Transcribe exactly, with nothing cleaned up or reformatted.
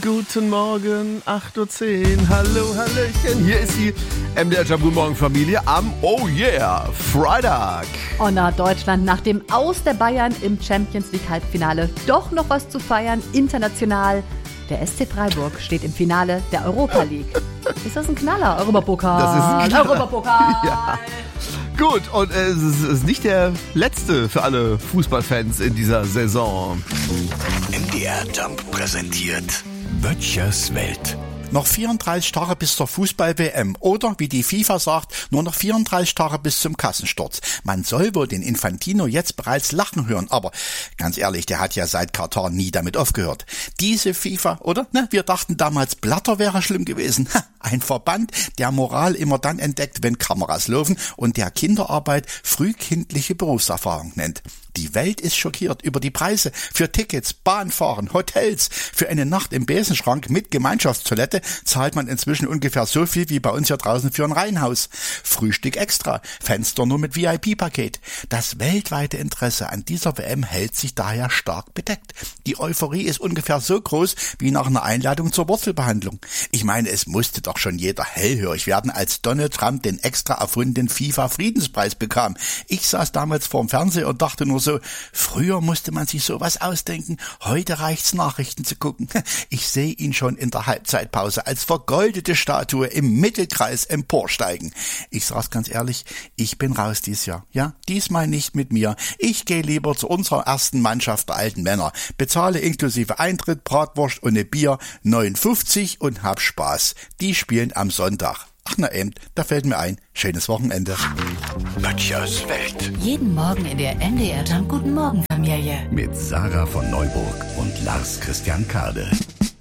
Guten Morgen, acht Uhr zehn. Hallo, Hallöchen. Hier ist die M D R Jump Guten Morgen Familie am Oh Yeah Freitag. Oh na, Deutschland nach dem Aus der Bayern im Champions League Halbfinale doch noch was zu feiern, international. Der S C Freiburg steht im Finale der Europa League. Ist das ein Knaller? Europapokal. Das ist ein Knaller. Europapokal. Ja. Gut, und äh, es ist nicht der letzte für alle Fußballfans in dieser Saison. M D R Jump präsentiert Böttchers Welt. Noch vierunddreißig Tage bis zur Fußball-W M oder, wie die FIFA sagt, nur noch vierunddreißig Tage bis zum Kassensturz. Man soll wohl den Infantino jetzt bereits lachen hören, aber ganz ehrlich, der hat ja seit Katar nie damit aufgehört. Diese FIFA, oder? Ne, wir dachten damals, Blatter wäre schlimm gewesen. Ha, ein Verband, der Moral immer dann entdeckt, wenn Kameras laufen und der Kinderarbeit frühkindliche Berufserfahrung nennt. Die Welt ist schockiert über die Preise für Tickets, Bahnfahren, Hotels. Für eine Nacht im Besenschrank mit Gemeinschaftstoilette zahlt man inzwischen ungefähr so viel wie bei uns hier draußen für ein Reihenhaus. Frühstück extra, Fenster nur mit V I P-Paket. Das weltweite Interesse an dieser W M hält sich daher stark bedeckt. Die Euphorie ist ungefähr so groß wie nach einer Einladung zur Wurzelbehandlung. Ich meine, es musste doch schon jeder hellhörig werden, als Donald Trump den extra erfundenen FIFA-Friedenspreis bekam. Ich saß damals vorm Fernseher und dachte nur so, früher musste man sich sowas ausdenken, heute reicht's Nachrichten zu gucken. Ich sehe ihn schon in der Halbzeitpause als vergoldete Statue im Mittelkreis emporsteigen. Ich sag's ganz ehrlich, ich bin raus dieses Jahr. Ja, diesmal nicht mit mir. Ich gehe lieber zu unserer ersten Mannschaft der alten Männer, bezahle inklusive Eintritt, Bratwurst und eine Bier neun fünfzig und hab Spaß. Die spielen am Sonntag. Ach na eben, da fällt mir ein, schönes Wochenende. Böttchers Welt. Jeden Morgen in der M D R Jump Guten Morgen Familie. Mit Sarah von Neuburg und Lars Christian Kade.